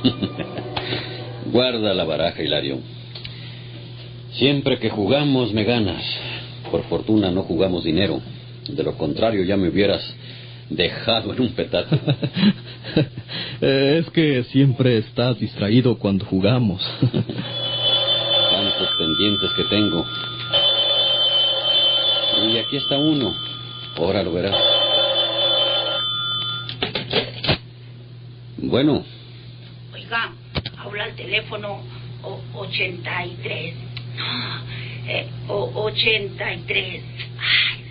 Guarda la baraja, Hilario. Siempre que jugamos me ganas. Por fortuna no jugamos dinero. De lo contrario ya me hubieras dejado en un petate. Es que siempre estás distraído cuando jugamos. Tantos pendientes que tengo. Y aquí está uno. Ahora lo verás. Bueno. Oiga, habla el teléfono 83. No, 83. Ay,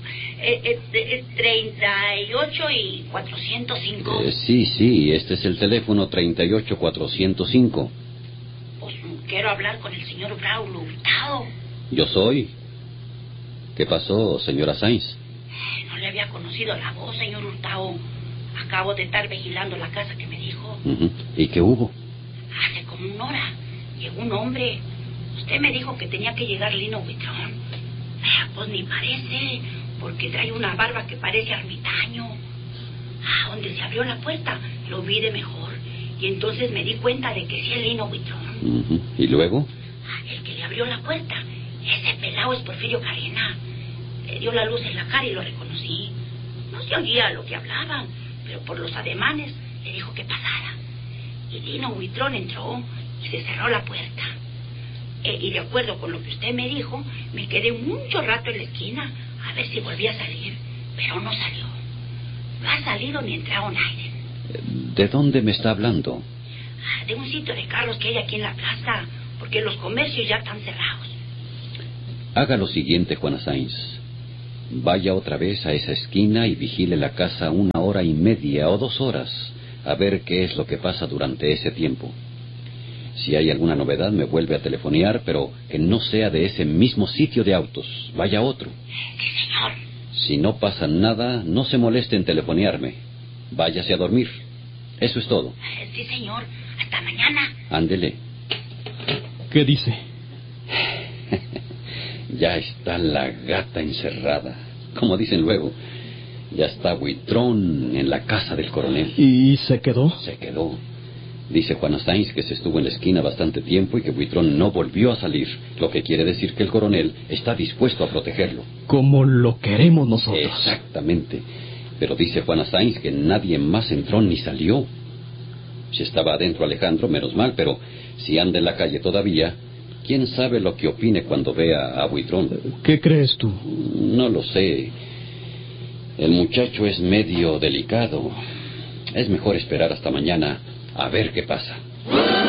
38 y 405. Sí, este es el teléfono 38405. Pues quiero hablar con el señor Braulio Hurtado. Yo soy. ¿Qué pasó, señora Sainz? No le había conocido la voz, señor Hurtado. Acabo de estar vigilando la casa que me dijo. ¿Y qué hubo? Hace como una hora llegó un hombre. Usted me dijo que tenía que llegar Lino Huitrón. Pues ni parece, porque trae una barba que parece ermitaño. Donde se abrió la puerta, lo vi de mejor. Y entonces me di cuenta de que sí es Lino Huitrón. ¿Y luego? El que le abrió la puerta, ese pelao es Porfirio Carena. Le dio la luz en la cara y lo reconocí. No se oía lo que hablaban, pero por los ademanes le dijo que pasara. Y Lino Huitrón entró y se cerró la puerta. Y de acuerdo con lo que usted me dijo, me quedé mucho rato en la esquina a ver si volvía a salir, pero no salió. No ha salido ni entrado nadie. ¿De dónde me está hablando? De un sitio de carros que hay aquí en la plaza, porque los comercios ya están cerrados. Haga lo siguiente, Juana Sainz. Vaya otra vez a esa esquina y vigile la casa 1 hora y media o 2 horas, a ver qué es lo que pasa durante ese tiempo. Si hay alguna novedad, me vuelve a telefonear, pero que no sea de ese mismo sitio de autos. Vaya a otro. Sí, señor. Si no pasa nada, no se moleste en telefonearme. Váyase a dormir. Eso es todo. Sí, señor. Hasta mañana. Ándele. ¿Qué dice? Ya está la gata encerrada. Como dicen luego, ya está Huitrón en la casa del coronel. ¿Y se quedó? Se quedó. Dice Juana Sainz que se estuvo en la esquina bastante tiempo y que Huitrón no volvió a salir, lo que quiere decir que el coronel está dispuesto a protegerlo. Como lo queremos nosotros. Exactamente. Pero dice Juana Sainz que nadie más entró ni salió. Si estaba adentro Alejandro, menos mal, pero si anda en la calle todavía, ¿quién sabe lo que opine cuando vea a Huitrón? ¿Qué crees tú? No lo sé. El muchacho es medio delicado. Es mejor esperar hasta mañana a ver qué pasa.